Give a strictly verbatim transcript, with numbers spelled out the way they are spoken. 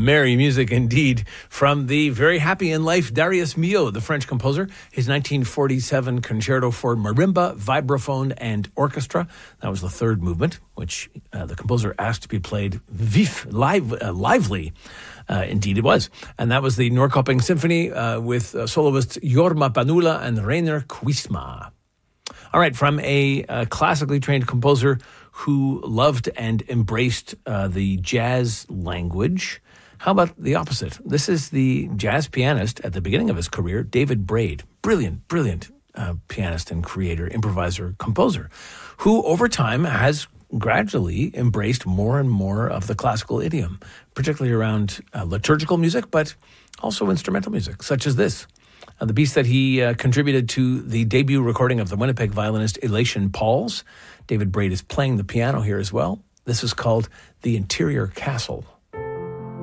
merry music indeed from the very happy in life Darius Milhaud, the French composer. His nineteen forty-seven concerto for marimba, vibraphone, and orchestra. That was the third movement, which uh, the composer asked to be played vif, live, uh, lively. Uh, indeed it was. And that was the Noorkoping Symphony uh, with uh, soloists Jorma Panula and Reiner Kwijsma. All right, from a uh, classically trained composer who loved and embraced uh, the jazz language, how about the opposite? This is the jazz pianist at the beginning of his career, David Braid. Brilliant, brilliant uh, pianist and creator, improviser, composer, who over time has gradually embraced more and more of the classical idiom, particularly around uh, liturgical music, but also instrumental music, such as this. Uh, the piece that he uh, contributed to the debut recording of the Winnipeg violinist Elation Pauls. David Braid is playing the piano here as well. This is called The Interior Castle.